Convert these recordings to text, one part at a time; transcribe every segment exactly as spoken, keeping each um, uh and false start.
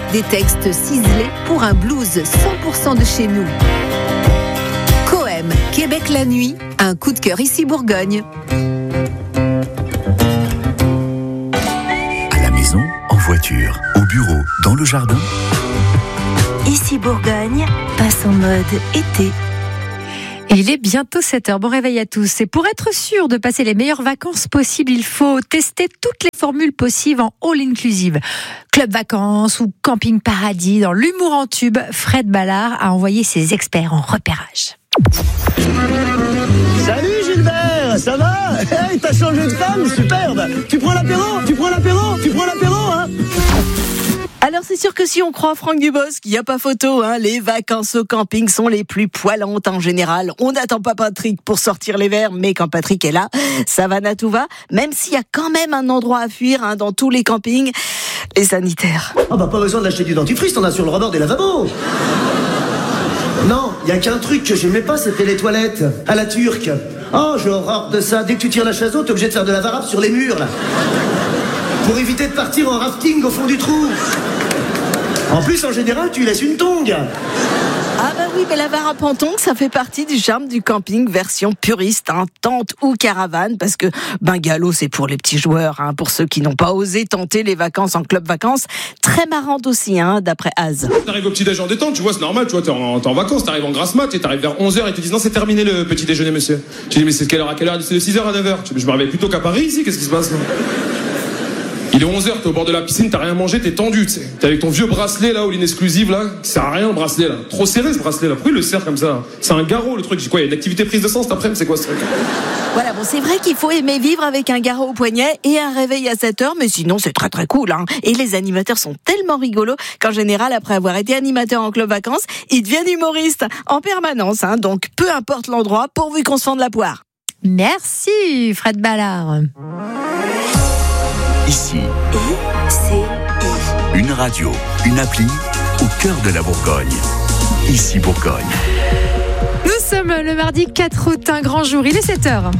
Des textes ciselés pour un blues cent pour cent de chez nous. Coem, Québec la nuit, un coup de cœur ici Bourgogne. À la maison, en voiture, au bureau, dans le jardin. Ici Bourgogne passe en mode été. Et il est bientôt sept heures. Bon réveil à tous. Et pour être sûr de passer les meilleures vacances possibles, il faut tester toutes les formules possibles en all-inclusive. Club vacances ou camping paradis. Dans l'humour en tube, Fred Ballard a envoyé ses experts en repérage. Salut Gilbert, ça va? Hey, t'as changé de femme, superbe. Tu prends l'apéro? Tu prends l'apéro? Tu prends l'apéro, hein? Alors c'est sûr que si on croit Franck Dubosc, il n'y a pas photo, hein. Les vacances au camping sont les plus poilantes en général. On n'attend pas Patrick pour sortir les verres, mais quand Patrick est là, ça va à tout va. Même s'il y a quand même un endroit à fuir, hein, dans tous les campings, les sanitaires. Ah bah pas besoin d'acheter du dentifrice, t'en as sur le rebord des lavabos. Non, il y a qu'un truc que j'aimais pas, c'était les toilettes à la turque. Oh, j'ai horreur de ça. Dès que tu tires la chasse-eau, t'es obligé de faire de la varap sur les murs là. Pour éviter de partir en rafting au fond du trou. En plus, en général, tu laisses une tongue. Ah bah oui, mais la varap en tongue, ça fait partie du charme du camping version puriste, hein, tente ou caravane, parce que bungalow, c'est pour les petits joueurs, hein, pour ceux qui n'ont pas osé tenter les vacances en club vacances. Très marrante aussi, hein, d'après Az. T'arrives au petit déjeuner en détente, tu vois, c'est normal, tu vois, t'es en, t'es en vacances, t'arrives en grasse mat, et t'arrives vers onze heures et ils te disent non, c'est terminé le petit déjeuner, monsieur. Tu dis mais c'est de quelle heure à quelle heure? C'est de six heures à neuf heures. Je me réveille plutôt qu'à Paris ici, qu'est-ce qui se passe là? Il est onze heures, t'es au bord de la piscine, t'as rien mangé, t'es tendu, tu sais. T'es avec ton vieux bracelet là, ou l'inexclusive là, qui sert à rien le bracelet là. Trop serré ce bracelet là, pourquoi il le serre comme ça? C'est un garrot le truc, j'ai quoi, il y a une activité prise de sang cet après-midi, c'est quoi ce truc? Voilà, bon, c'est vrai qu'il faut aimer vivre avec un garrot au poignet et un réveil à sept heures, mais sinon c'est très très cool, hein. Et les animateurs sont tellement rigolos qu'en général, après avoir été animateur en club vacances, ils deviennent humoristes en permanence, hein. Donc peu importe l'endroit, pourvu qu'on se fende la poire. Merci Fred Ballard. Ici, I C I. une radio, une appli, au cœur de la Bourgogne. Ici Bourgogne. Nous sommes le mardi quatre août, un grand jour, il est sept heures.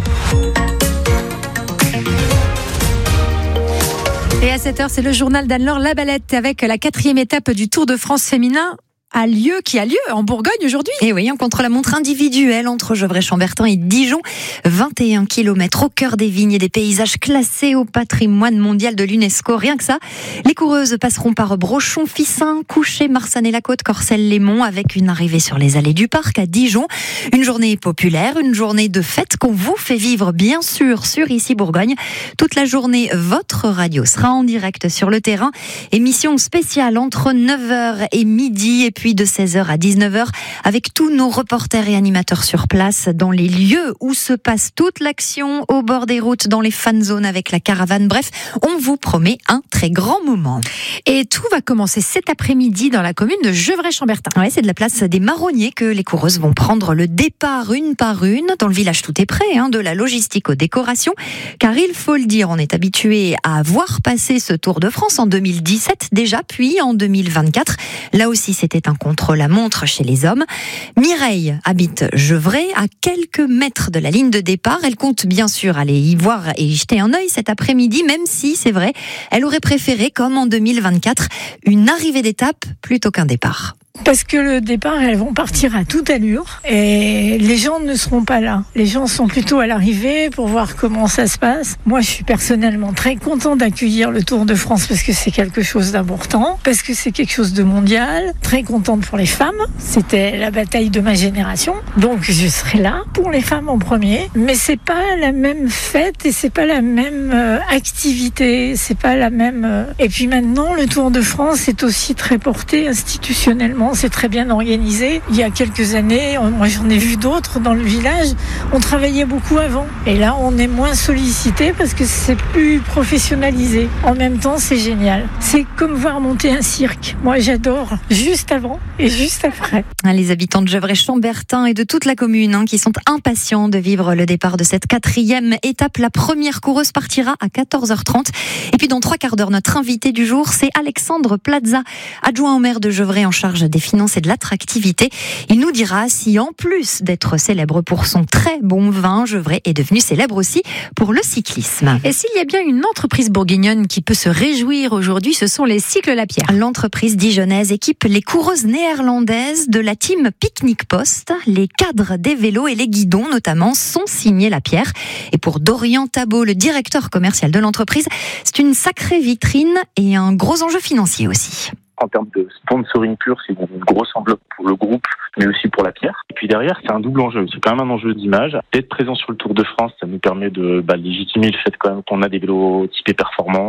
Et à sept heures, c'est le journal d'Anne-Laure Labalette avec la quatrième étape du Tour de France féminin. A lieu, qui a lieu en Bourgogne aujourd'hui. Et oui, en contre-la-montre individuelle entre Gevrey-Chambertin et Dijon. vingt et un kilomètres au cœur des vignes et des paysages classés au patrimoine mondial de l'UNESCO. Rien que ça, les coureuses passeront par Brochon, Fissin, Couchet, Marsanne-et-la-Côte, Corcelles-les-Monts avec une arrivée sur les allées du parc à Dijon. Une journée populaire, une journée de fête qu'on vous fait vivre bien sûr sur Ici Bourgogne. Toute la journée, votre radio sera en direct sur le terrain. Émission spéciale entre neuf heures et midi et puis puis de seize heures à dix-neuf heures avec tous nos reporters et animateurs sur place dans les lieux où se passe toute l'action, au bord des routes, dans les fan zones avec la caravane. Bref, on vous promet un très grand moment. Et tout va commencer cet après-midi dans la commune de Gevrey-Chambertin. Ouais, c'est de la place des Marronniers que les coureuses vont prendre le départ une par une. Dans le village, tout est prêt, hein, de la logistique aux décorations. Car il faut le dire, on est habitué à voir passer ce Tour de France en deux mille dix-sept déjà, puis en deux mille vingt-quatre. Là aussi, c'était un contre-la-montre chez les hommes. Mireille habite Gevrey, à quelques mètres de la ligne de départ. Elle compte bien sûr aller y voir et y jeter un œil cet après-midi, même si, c'est vrai, elle aurait préféré, comme en deux mille vingt-quatre, une arrivée d'étape plutôt qu'un départ. Parce que le départ, elles vont partir à toute allure et les gens ne seront pas là. Les gens sont plutôt à l'arrivée pour voir comment ça se passe. Moi, je suis personnellement très contente d'accueillir le Tour de France parce que c'est quelque chose d'important, parce que c'est quelque chose de mondial. Très contente pour les femmes. C'était la bataille de ma génération. Donc, je serai là pour les femmes en premier. Mais c'est pas la même fête et c'est pas la même euh, activité. C'est pas la même... Euh... Et puis maintenant, le Tour de France est aussi très porté institutionnellement. C'est très bien organisé. Il y a quelques années, moi j'en ai vu d'autres dans le village, on travaillait beaucoup avant. Et là, on est moins sollicité parce que c'est plus professionnalisé. En même temps, c'est génial. C'est comme voir monter un cirque. Moi, j'adore juste avant et juste après. Les habitants de Gevrey-Chambertin et de toute la commune hein, qui sont impatients de vivre le départ de cette quatrième étape. La première coureuse partira à quatorze heures trente. Et puis dans trois quarts d'heure, notre invité du jour, c'est Alexandre Plaza, adjoint au maire de Gevrey en charge des finances et de l'attractivité. Il nous dira si, en plus d'être célèbre pour son très bon vin, Gevrey est devenu célèbre aussi pour le cyclisme. Et s'il y a bien une entreprise bourguignonne qui peut se réjouir aujourd'hui, ce sont les Cycles Lapierre. L'entreprise dijonnaise équipe les coureuses néerlandaises de la team Picnic Post. Les cadres des vélos et les guidons notamment sont signés Lapierre. Et pour Dorian Tabot, le directeur commercial de l'entreprise, c'est une sacrée vitrine et un gros enjeu financier aussi. En termes de sponsoring pur, c'est une grosse enveloppe pour le groupe, mais aussi pour la pierre. Et puis derrière, c'est un double enjeu. C'est quand même un enjeu d'image. D'être présent sur le Tour de France, ça nous permet de bah, légitimer le fait quand même qu'on a des vélos typés performants.